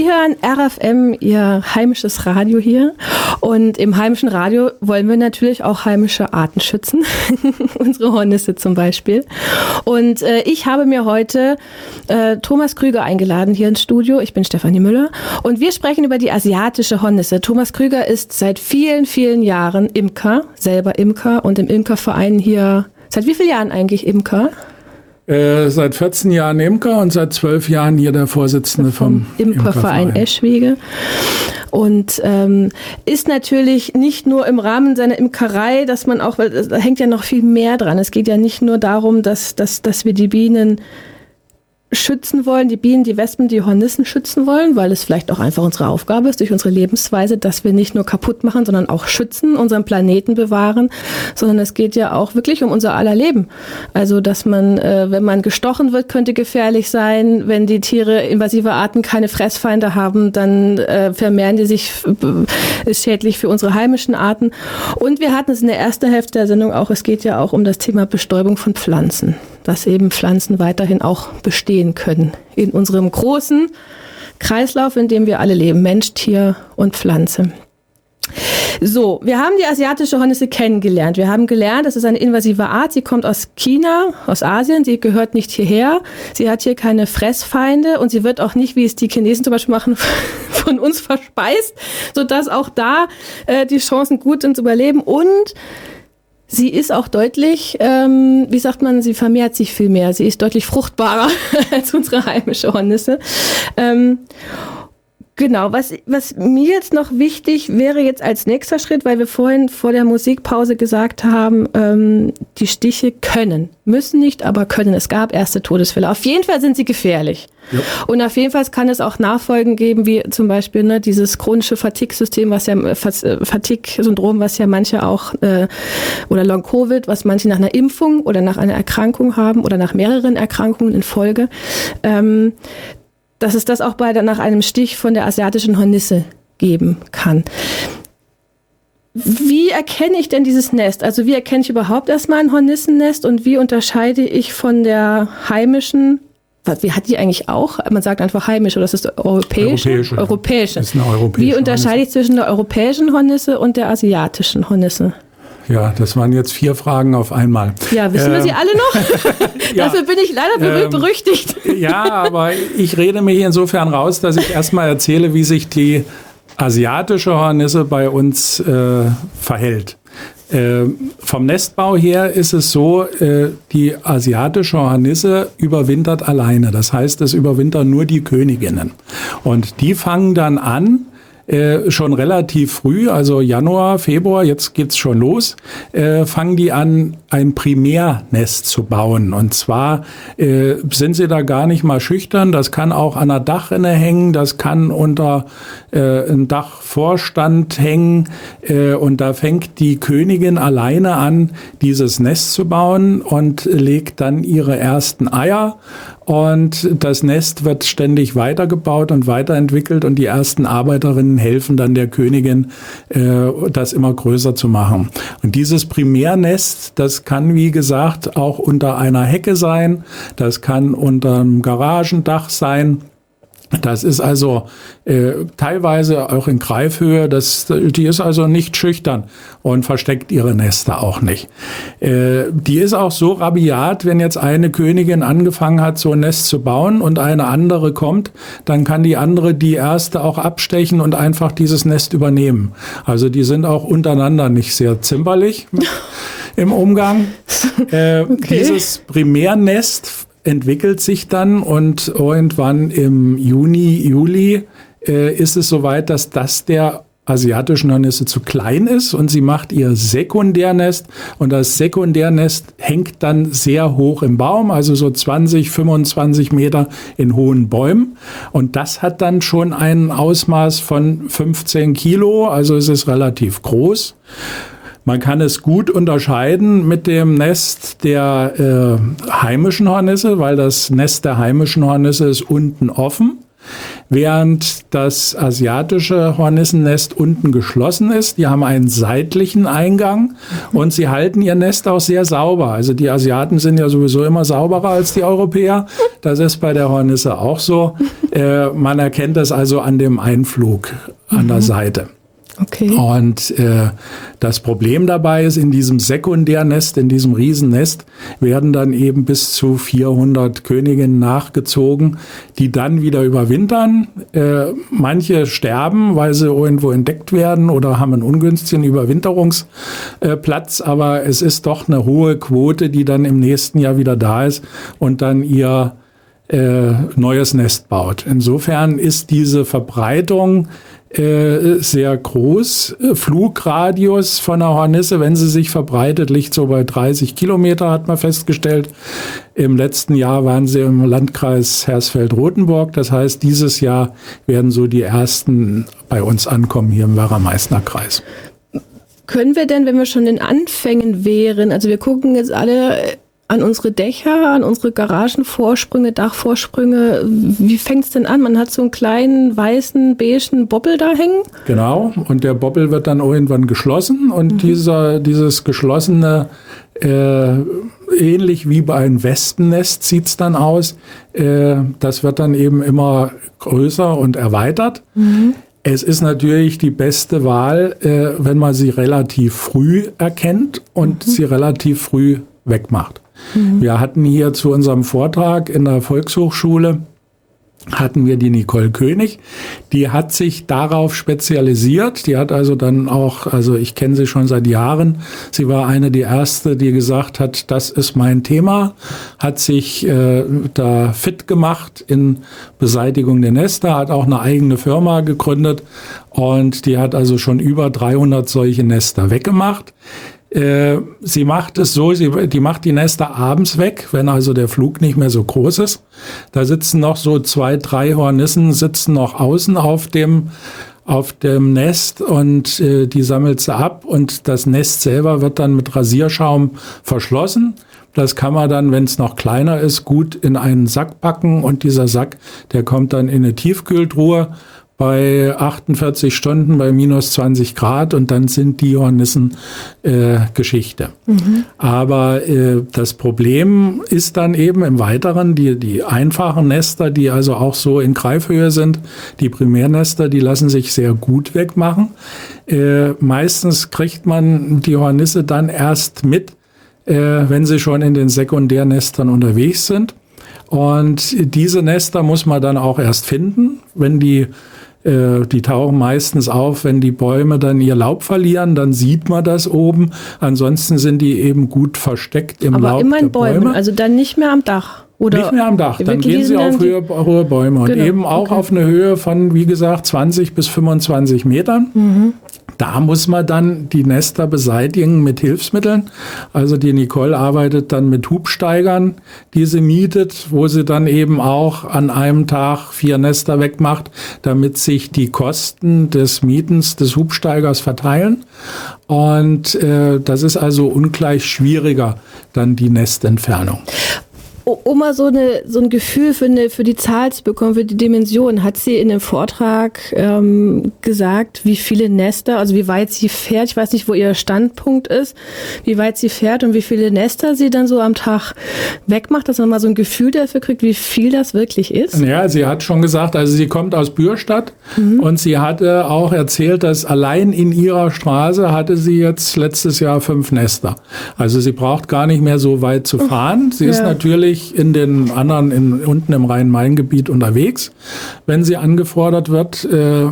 Sie hören RFM, Ihr heimisches Radio hier. Und im heimischen Radio wollen wir natürlich auch heimische Arten schützen. Unsere Hornisse zum Beispiel. Und ich habe mir heute Thomas Krüger eingeladen hier ins Studio. Ich bin Stefanie Müller. Und wir sprechen über die asiatische Hornisse. Thomas Krüger ist seit vielen, vielen Jahren Imker, selber Imker und im Imkerverein hier. Seit wie vielen Jahren eigentlich Imker? Seit 14 Jahren Imker und seit 12 Jahren hier der Vorsitzende vom Imkerverein Eschwege. Und ist natürlich nicht nur im Rahmen seiner Imkerei, dass man auch, weil da hängt ja noch viel mehr dran. Es geht ja nicht nur darum, dass wir die Bienen schützen wollen, die Bienen, die Wespen, die Hornissen schützen wollen, weil es vielleicht auch einfach unsere Aufgabe ist durch unsere Lebensweise, dass wir nicht nur kaputt machen, sondern auch schützen, unseren Planeten bewahren, sondern es geht ja auch wirklich um unser aller Leben. Also, dass man, wenn man gestochen wird, könnte gefährlich sein. Wenn die Tiere, invasive Arten, keine Fressfeinde haben, dann vermehren die sich, ist schädlich für unsere heimischen Arten. Und wir hatten es in der ersten Hälfte der Sendung auch, es geht ja auch um das Thema Bestäubung von Pflanzen, dass eben Pflanzen weiterhin auch bestehen können in unserem großen Kreislauf, in dem wir alle leben, Mensch, Tier und Pflanze. So, wir haben die asiatische Hornisse kennengelernt. Wir haben gelernt, das ist eine invasive Art. Sie kommt aus China, aus Asien. Sie gehört nicht hierher. Sie hat hier keine Fressfeinde und sie wird auch nicht, wie es die Chinesen zum Beispiel machen, von uns verspeist, sodass auch da die Chancen gut sind zu überleben. Und sie ist auch deutlich, wie sagt man, sie vermehrt sich viel mehr. Sie ist deutlich fruchtbarer als unsere heimische Hornisse. Genau, was mir jetzt noch wichtig wäre jetzt als nächster Schritt, weil wir vorhin vor der Musikpause gesagt haben, die Stiche können, müssen nicht, aber können. Es gab erste Todesfälle. Auf jeden Fall sind sie gefährlich. Ja. Und auf jeden Fall kann es auch Nachfolgen geben, wie zum Beispiel dieses chronische Fatigue-System, Fatigue-Syndrom, was ja manche auch, oder Long-Covid, was manche nach einer Impfung oder nach einer Erkrankung haben oder nach mehreren Erkrankungen in Folge. Dass es das auch nach einem Stich von der asiatischen Hornisse geben kann. Wie erkenne ich denn dieses Nest? Also wie erkenne ich überhaupt erstmal ein Hornissennest und wie unterscheide ich von der heimischen, wie hat die eigentlich auch? Man sagt einfach heimisch oder das ist europäische. Das ist eine europäische. Wie unterscheide ich zwischen der europäischen Hornisse und der asiatischen Hornisse? Ja, das waren jetzt 4 Fragen auf einmal. Ja, wissen wir sie alle noch? Ja. Dafür bin ich leider berüchtigt. Ja, aber ich rede mich insofern raus, dass ich erstmal erzähle, wie sich die asiatische Hornisse bei uns verhält. Vom Nestbau her ist es so, die asiatische Hornisse überwintert alleine. Das heißt, es überwintern nur die Königinnen. Und die fangen dann an, schon relativ früh, also Januar, Februar, jetzt geht's schon los, fangen die an, ein Primärnest zu bauen. Und zwar sind sie da gar nicht mal schüchtern. Das kann auch an einer Dachrinne hängen, das kann unter einem Dachvorstand hängen. Und da fängt die Königin alleine an, dieses Nest zu bauen und legt dann ihre ersten Eier. Und das Nest wird ständig weitergebaut und weiterentwickelt und die ersten Arbeiterinnen helfen dann der Königin, das immer größer zu machen. Und dieses Primärnest, das kann, wie gesagt, auch unter einer Hecke sein, das kann unter einem Garagendach sein. Das ist also teilweise auch in Greifhöhe, die ist also nicht schüchtern und versteckt ihre Nester auch nicht. Die ist auch so rabiat, wenn jetzt eine Königin angefangen hat, so ein Nest zu bauen und eine andere kommt, dann kann die andere die erste auch abstechen und einfach dieses Nest übernehmen. Also die sind auch untereinander nicht sehr zimperlich im Umgang. Okay. Dieses Primärnest entwickelt sich dann und irgendwann im Juni, Juli ist es soweit, dass das der asiatischen Hornisse zu klein ist und sie macht ihr Sekundärnest und das Sekundärnest hängt dann sehr hoch im Baum, also so 20, 25 Meter in hohen Bäumen und das hat dann schon ein Ausmaß von 15 Kilo, also es ist relativ groß. Man kann es gut unterscheiden mit dem Nest der heimischen Hornisse, weil das Nest der heimischen Hornisse ist unten offen. während das asiatische Hornissennest unten geschlossen ist. Die haben einen seitlichen Eingang und sie halten ihr Nest auch sehr sauber. Also die Asiaten sind ja sowieso immer sauberer als die Europäer. Das ist bei der Hornisse auch so. Man erkennt das also an dem Einflug an der Seite. Okay. Und das Problem dabei ist, in diesem Sekundärnest, in diesem Riesennest, werden dann eben bis zu 400 Königinnen nachgezogen, die dann wieder überwintern. Manche sterben, weil sie irgendwo entdeckt werden oder haben einen ungünstigen Überwinterungsplatz. Aber es ist doch eine hohe Quote, die dann im nächsten Jahr wieder da ist und dann ihr neues Nest baut. Insofern ist diese Verbreitung sehr groß. Flugradius von der Hornisse, wenn sie sich verbreitet, liegt so bei 30 Kilometer, hat man festgestellt. Im letzten Jahr waren sie im Landkreis Hersfeld-Rotenburg. Das heißt, dieses Jahr werden so die ersten bei uns ankommen hier im Werra-Meißner-Kreis. Können wir denn, wenn wir schon in Anfängen wären, also wir gucken jetzt alle an unsere Dächer, an unsere Garagenvorsprünge, Dachvorsprünge. Wie fängt es denn an? Man hat so einen kleinen, weißen, beigen Bobbel da hängen. Genau, und der Bobbel wird dann irgendwann geschlossen und dieses geschlossene, ähnlich wie bei einem Wespennest sieht es dann aus, das wird dann eben immer größer und erweitert. Es ist natürlich die beste Wahl, wenn man sie relativ früh erkennt und sie relativ früh wegmacht. Wir hatten hier zu unserem Vortrag in der Volkshochschule, hatten wir die Nicole König, die hat sich darauf spezialisiert, die hat also dann auch, also ich kenne sie schon seit Jahren, sie war eine der erste, die gesagt hat, das ist mein Thema, hat sich da fit gemacht in Beseitigung der Nester, hat auch eine eigene Firma gegründet und die hat also schon über 300 solche Nester weggemacht. Sie macht es so, die macht die Nester abends weg, wenn also der Flug nicht mehr so groß ist. Da sitzen noch so 2, 3 Hornissen, sitzen noch außen auf dem Nest und die sammelt sie ab und das Nest selber wird dann mit Rasierschaum verschlossen. Das kann man dann, wenn es noch kleiner ist, gut in einen Sack packen und dieser Sack, der kommt dann in eine Tiefkühltruhe bei 48 Stunden bei minus 20 Grad und dann sind die Hornissen Geschichte. Aber das Problem ist dann eben im Weiteren, die einfachen Nester, die also auch so in Greifhöhe sind, die Primärnester, die lassen sich sehr gut wegmachen. Meistens kriegt man die Hornisse dann erst mit, wenn sie schon in den Sekundärnestern unterwegs sind. Und diese Nester muss man dann auch erst finden, wenn die tauchen meistens auf, wenn die Bäume dann ihr Laub verlieren, dann sieht man das oben. Ansonsten sind die eben gut versteckt im Laub der Bäume. Aber immer in Bäumen, also dann nicht mehr am Dach. Oder nicht mehr am Dach, dann gehen sie auf hohe Bäume und eben auch auf eine Höhe von, wie gesagt, 20 bis 25 Metern. Da muss man dann die Nester beseitigen mit Hilfsmitteln. Also die Nicole arbeitet dann mit Hubsteigern, die sie mietet, wo sie dann eben auch an einem Tag 4 Nester wegmacht, damit sich die Kosten des Mietens des Hubsteigers verteilen. Und das ist also ungleich schwieriger, dann die Nestentfernung. Um mal so ein Gefühl für die Zahl zu bekommen, für die Dimension, hat sie in dem Vortrag gesagt, wie viele Nester, also wie weit sie fährt, ich weiß nicht, wo ihr Standpunkt ist, wie weit sie fährt und wie viele Nester sie dann so am Tag wegmacht, dass man mal so ein Gefühl dafür kriegt, wie viel das wirklich ist? Ja, sie hat schon gesagt, also sie kommt aus Bürstadt und sie hatte auch erzählt, dass allein in ihrer Straße hatte sie jetzt letztes Jahr 5 Nester. Also sie braucht gar nicht mehr so weit zu fahren. Sie ist natürlich in den anderen, unten im Rhein-Main-Gebiet unterwegs, wenn sie angefordert wird.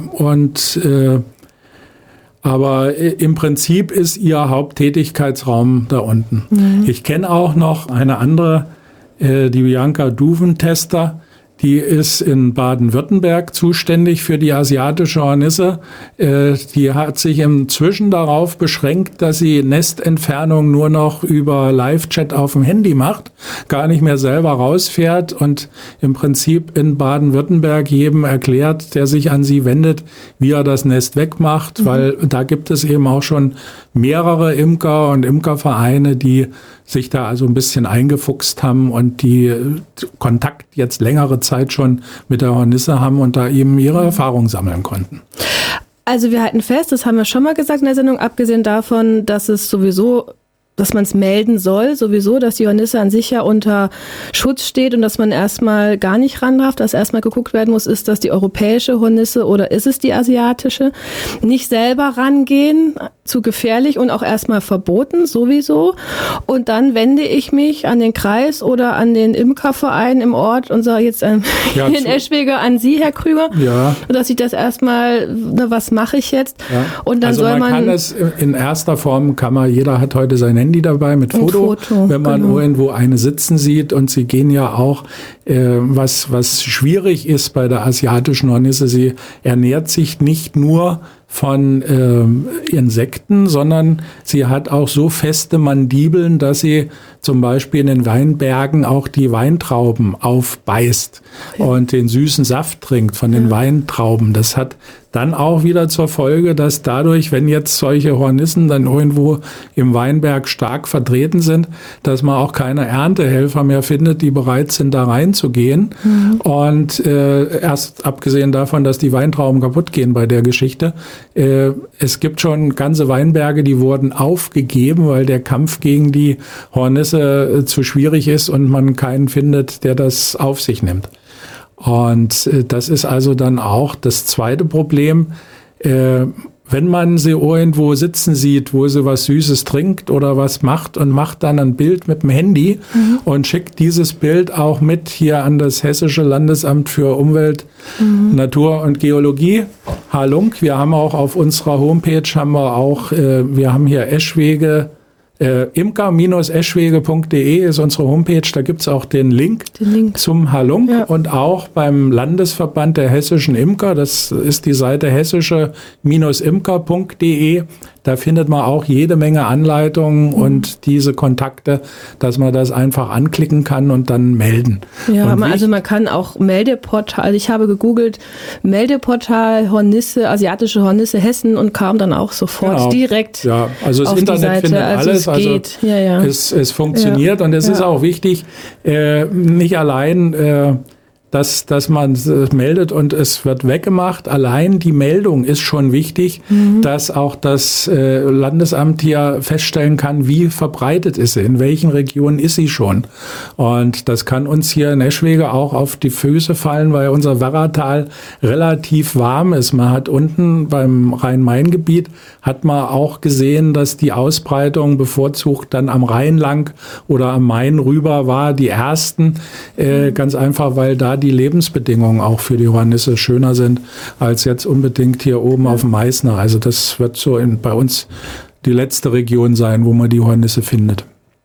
Aber im Prinzip ist ihr Haupttätigkeitsraum da unten. Ich kenne auch noch eine andere, die Bianca Duventester. Die ist in Baden-Württemberg zuständig für die asiatische Hornisse. Die hat sich inzwischen darauf beschränkt, dass sie Nestentfernung nur noch über Live-Chat auf dem Handy macht, gar nicht mehr selber rausfährt und im Prinzip in Baden-Württemberg jedem erklärt, der sich an sie wendet, wie er das Nest wegmacht, weil da gibt es eben auch schon mehrere Imker und Imkervereine, die sich da also ein bisschen eingefuchst haben und die Kontakt jetzt längere Zeit schon mit der Hornisse haben und da eben ihre Erfahrungen sammeln konnten. Also wir halten fest, das haben wir schon mal gesagt in der Sendung, abgesehen davon, dass es sowieso, dass man es melden soll, sowieso, dass die Hornisse an sich ja unter Schutz steht und dass man erstmal gar nicht ran darf, dass erstmal geguckt werden muss, ist das die europäische Hornisse oder ist es die asiatische? Nicht selber rangehen, zu gefährlich und auch erstmal verboten, sowieso. Und dann wende ich mich an den Kreis oder an den Imkerverein im Ort und sage jetzt hier in Eschwege an Sie, Herr Krüger, dass ich das erstmal, was mache ich jetzt? Ja. Und dann also soll man kann es in erster Form, jeder hat heute sein Handy dabei mit Foto, wenn man irgendwo eine sitzen sieht und sie gehen ja auch, was schwierig ist bei der asiatischen Hornisse, sie ernährt sich nicht nur von Insekten, sondern sie hat auch so feste Mandibeln, dass sie zum Beispiel in den Weinbergen auch die Weintrauben aufbeißt und den süßen Saft trinkt von den Weintrauben. Das hat dann auch wieder zur Folge, dass dadurch, wenn jetzt solche Hornissen dann irgendwo im Weinberg stark vertreten sind, dass man auch keine Erntehelfer mehr findet, die bereit sind, da reinzugehen. Und erst abgesehen davon, dass die Weintrauben kaputt gehen bei der Geschichte, es gibt schon ganze Weinberge, die wurden aufgegeben, weil der Kampf gegen die Hornisse zu schwierig ist und man keinen findet, der das auf sich nimmt. Und das ist also dann auch das zweite Problem. Wenn man sie irgendwo sitzen sieht, wo sie was Süßes trinkt oder was macht und macht dann ein Bild mit dem Handy und schickt dieses Bild auch mit hier an das Hessische Landesamt für Umwelt, Natur und Geologie, Halunk. Wir haben auch auf unserer Homepage, wir haben hier Eschwege, imker-eschwege.de ist unsere Homepage, da gibt's auch den Link zum Halunk und auch beim Landesverband der hessischen Imker, das ist die Seite hessische-imker.de, da findet man auch jede Menge Anleitungen und diese Kontakte, dass man das einfach anklicken kann und dann melden. Ja, also man kann auch Meldeportal, also ich habe gegoogelt, Meldeportal Hornisse, asiatische Hornisse Hessen und kam dann auch sofort direkt. Ja, also das Internet findet alles. Geht. Es funktioniert und es ist auch wichtig, nicht allein, dass man es meldet und es wird weggemacht. Allein die Meldung ist schon wichtig, dass auch das Landesamt hier feststellen kann, wie verbreitet ist sie, in welchen Regionen ist sie schon. Und das kann uns hier in Eschwege auch auf die Füße fallen, weil unser Werratal relativ warm ist. Man hat unten beim Rhein-Main-Gebiet hat man auch gesehen, dass die Ausbreitung bevorzugt dann am Rhein lang oder am Main rüber war, die ersten, ganz einfach, weil da die Lebensbedingungen auch für die Hornisse schöner sind als jetzt unbedingt hier oben auf dem Meißner. Also das wird so bei uns die letzte Region sein, wo man die Hornisse findet.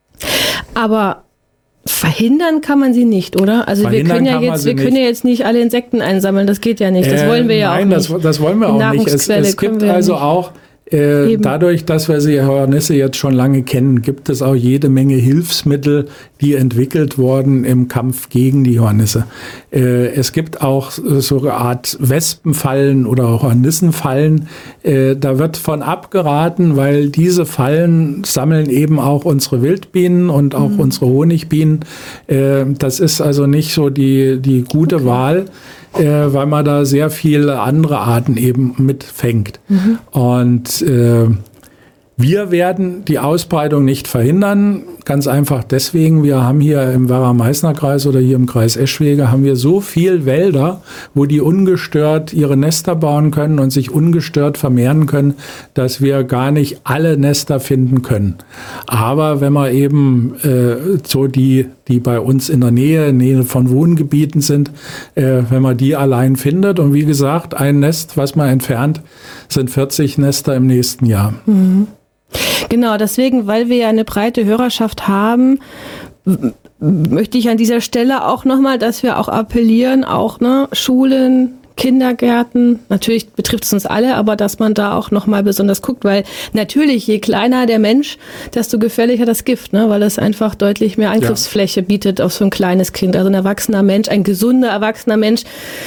Aber verhindern kann man sie nicht, oder? Also wir können ja jetzt nicht alle Insekten einsammeln, das geht ja nicht. Das wollen wir ja auch nicht. Nein, das wollen wir auch nicht. Es gibt also auch dadurch, dass wir die Hornisse jetzt schon lange kennen, gibt es auch jede Menge Hilfsmittel, die entwickelt wurden im Kampf gegen die Hornisse. Es gibt auch so eine Art Wespenfallen oder Hornissenfallen. Da wird von abgeraten, weil diese Fallen sammeln eben auch unsere Wildbienen und auch unsere Honigbienen. Das ist also nicht so die gute Wahl, weil man da sehr viele andere Arten eben mitfängt. Und wir werden die Ausbreitung nicht verhindern, ganz einfach deswegen, wir haben hier im Werra-Meißner-Kreis oder hier im Kreis Eschwege haben wir so viel Wälder, wo die ungestört ihre Nester bauen können und sich ungestört vermehren können, dass wir gar nicht alle Nester finden können. Aber wenn man eben so die bei uns in der Nähe von Wohngebieten sind, wenn man die allein findet und wie gesagt, ein Nest, was man entfernt, sind 40 Nester im nächsten Jahr. Genau, deswegen, weil wir ja eine breite Hörerschaft haben, möchte ich an dieser Stelle auch nochmal, dass wir auch appellieren, auch Schulen, Kindergärten, natürlich betrifft es uns alle, aber dass man da auch nochmal besonders guckt, weil natürlich, je kleiner der Mensch, desto gefährlicher das Gift, ne? Weil es einfach deutlich mehr Angriffsfläche bietet auf so ein kleines Kind. Also ein erwachsener Mensch, ein gesunder erwachsener Mensch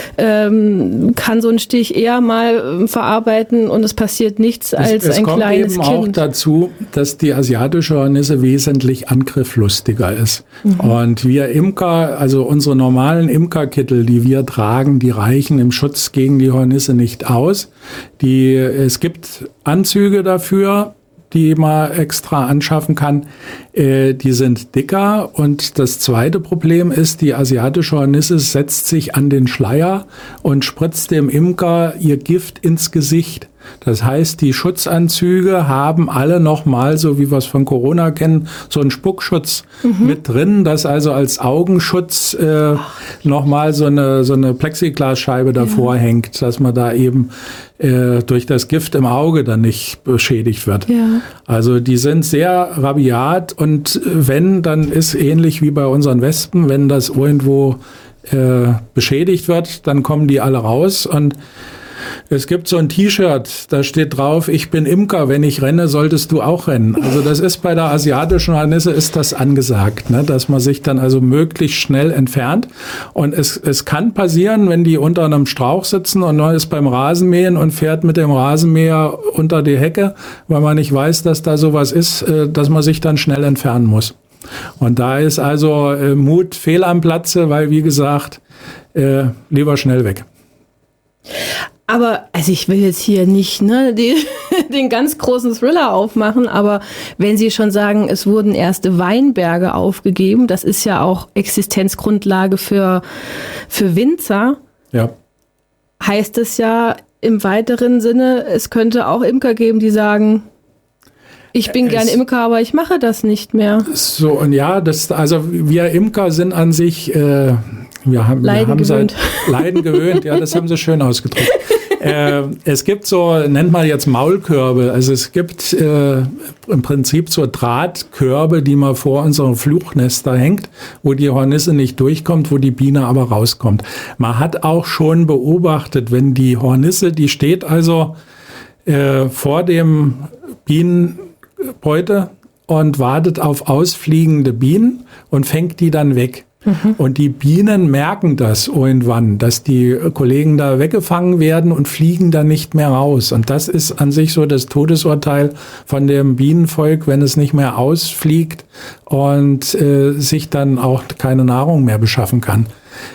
kann so einen Stich eher mal verarbeiten und es passiert nichts als ein kleines Kind. Es kommt eben auch dazu, dass die asiatische Hornisse wesentlich angriffslustiger ist. Und wir Imker, also unsere normalen Imkerkittel, die wir tragen, die reichen im Schutz gegen die Hornisse nicht aus. Es gibt Anzüge dafür, die man extra anschaffen kann. Die sind dicker. Und das zweite Problem ist, die asiatische Hornisse setzt sich an den Schleier und spritzt dem Imker ihr Gift ins Gesicht. Das heißt, die Schutzanzüge haben alle nochmal, so wie wir es von Corona kennen, so einen Spuckschutz mit drin, dass also als Augenschutz nochmal so eine Plexiglasscheibe davor hängt, dass man da eben durch das Gift im Auge dann nicht beschädigt wird. Ja. Also die sind sehr rabiat und wenn, dann ist ähnlich wie bei unseren Wespen, wenn das irgendwo beschädigt wird, dann kommen die alle raus. Und es gibt so ein T-Shirt, da steht drauf, ich bin Imker, wenn ich renne, solltest du auch rennen. Also das ist bei der asiatischen Hornisse ist das angesagt, ne? Dass man sich dann also möglichst schnell entfernt. Und es kann passieren, wenn die unter einem Strauch sitzen und man ist beim Rasenmähen und fährt mit dem Rasenmäher unter die Hecke, weil man nicht weiß, dass da sowas ist, dass man sich dann schnell entfernen muss. Und da ist also Mut fehl am Platze, weil wie gesagt, lieber schnell weg. Aber, also ich will jetzt hier nicht den ganz großen Thriller aufmachen, aber wenn Sie schon sagen, es wurden erste Weinberge aufgegeben, das ist ja auch Existenzgrundlage für Winzer, heißt es ja im weiteren Sinne, es könnte auch Imker geben, die sagen, ich bin gern Imker, aber ich mache das nicht mehr. So, und ja, also wir Imker sind an sich, wir haben Leiden gewöhnt, ja, das haben Sie schön ausgedrückt. Es gibt so, nennt man jetzt Maulkörbe, also es gibt im Prinzip so Drahtkörbe, die man vor unseren Flugnester hängt, wo die Hornisse nicht durchkommt, wo die Biene aber rauskommt. Man hat auch schon beobachtet, wenn die Hornisse, die steht also vor dem Bienenbeute und wartet auf ausfliegende Bienen und fängt die dann weg. Und die Bienen merken das irgendwann, dass die Kollegen da weggefangen werden und fliegen dann nicht mehr raus. Und das ist an sich so das Todesurteil von dem Bienenvolk, wenn es nicht mehr ausfliegt und sich dann auch keine Nahrung mehr beschaffen kann.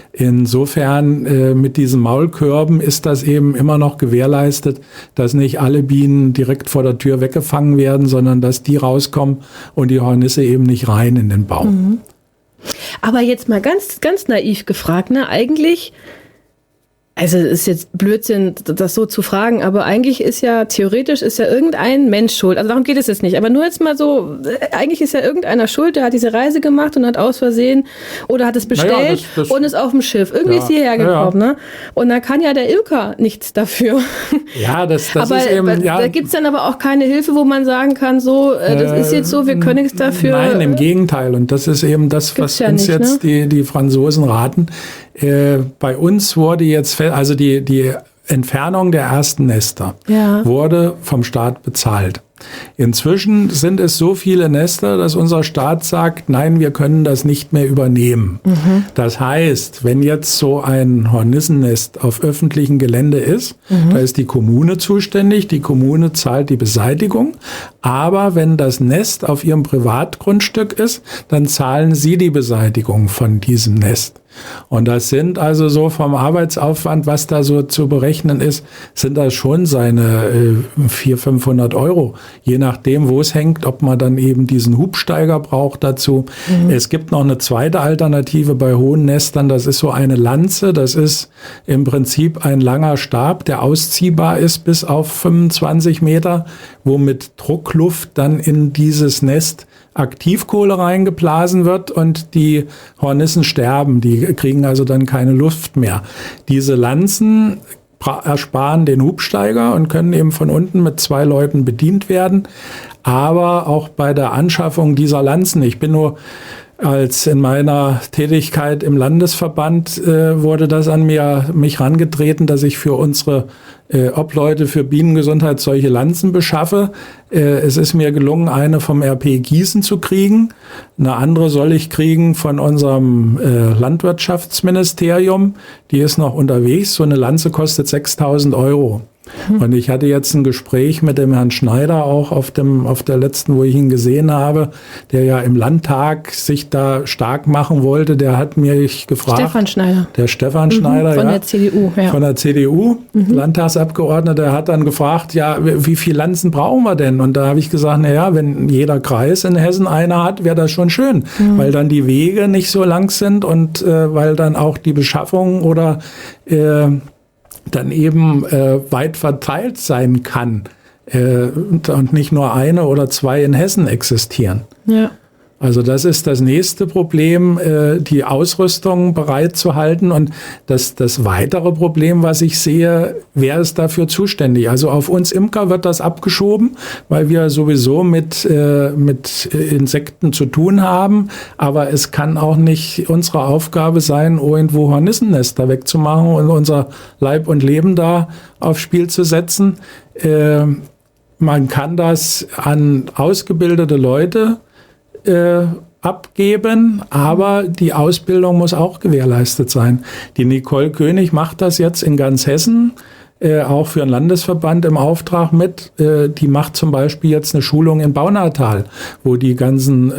Insofern mit diesen Maulkörben ist das eben immer noch gewährleistet, dass nicht alle Bienen direkt vor der Tür weggefangen werden, sondern dass die rauskommen und die Hornisse eben nicht rein in den Baum. Aber jetzt mal ganz, ganz naiv gefragt, ne? Eigentlich, also es ist jetzt Blödsinn, das so zu fragen, aber eigentlich ist ja, theoretisch ist ja irgendein Mensch schuld. Also darum geht es jetzt nicht. Aber nur jetzt mal so, eigentlich ist ja irgendeiner schuld, der hat diese Reise gemacht und hat aus Versehen oder hat es bestellt und ist auf dem Schiff. Irgendwie ist hierher gekommen, ne? Und da kann ja der Imker nichts dafür. Ja, das aber ist eben, da gibt's dann aber auch keine Hilfe, wo man sagen kann, so, das ist jetzt so, wir können nichts dafür. Nein, im Gegenteil. Und das ist eben das, was uns jetzt die Franzosen raten. Bei uns wurde jetzt, also die Entfernung der ersten Nester wurde vom Staat bezahlt. Inzwischen sind es so viele Nester, dass unser Staat sagt, nein, wir können das nicht mehr übernehmen. Das heißt, wenn jetzt so ein Hornissennest auf öffentlichem Gelände ist, da ist die Kommune zuständig, die Kommune zahlt die Beseitigung, aber wenn das Nest auf ihrem Privatgrundstück ist, dann zahlen sie die Beseitigung von diesem Nest. Und das sind also so vom Arbeitsaufwand, was da so zu berechnen ist, sind das schon seine 400-500 Euro. Je nachdem, wo es hängt, ob man dann eben diesen Hubsteiger braucht dazu. Es gibt noch eine zweite Alternative bei hohen Nestern. Das ist so eine Lanze. Das ist im Prinzip ein langer Stab, der ausziehbar ist bis auf 25 Meter, wo mit Druckluft dann in dieses Nest Aktivkohle reingeblasen wird und die Hornissen sterben. Die kriegen also dann keine Luft mehr. Diese Lanzen ersparen den Hubsteiger und können eben von unten mit 2 Leuten bedient werden. Aber auch bei der Anschaffung dieser Lanzen, ich bin nur als in meiner Tätigkeit im Landesverband wurde das an mich herangetreten, dass ich für unsere Obleute für Bienengesundheit solche Lanzen beschaffe. Es ist mir gelungen, eine vom RP Gießen zu kriegen. Eine andere soll ich kriegen von unserem Landwirtschaftsministerium. Die ist noch unterwegs. So eine Lanze kostet 6.000 €. Und ich hatte jetzt ein Gespräch mit dem Herrn Schneider auch auf der letzten, wo ich ihn gesehen habe, der ja im Landtag sich da stark machen wollte. Der hat mich gefragt. Stefan Schneider. Der Stefan Schneider, von der CDU. Ja. Von der CDU, Landtagsabgeordneter, der hat dann gefragt, ja, wie viele Lanzen brauchen wir denn? Und da habe ich gesagt, naja, wenn jeder Kreis in Hessen eine hat, wäre das schon schön, weil dann die Wege nicht so lang sind und weil dann auch die Beschaffung oder dann eben weit verteilt sein kann und nicht nur eine oder zwei in Hessen existieren. Ja. Also das ist das nächste Problem, die Ausrüstung bereitzuhalten. Und das weitere Problem, was ich sehe, wer ist dafür zuständig? Also auf uns Imker wird das abgeschoben, weil wir sowieso mit Insekten zu tun haben. Aber es kann auch nicht unsere Aufgabe sein, irgendwo Hornissennester wegzumachen und unser Leib und Leben da aufs Spiel zu setzen. Man kann das an ausgebildete Leute abgeben, aber die Ausbildung muss auch gewährleistet sein. Die Nicole König macht das jetzt in ganz Hessen, auch für einen Landesverband im Auftrag mit. Die macht zum Beispiel jetzt eine Schulung in Baunatal, wo die ganzen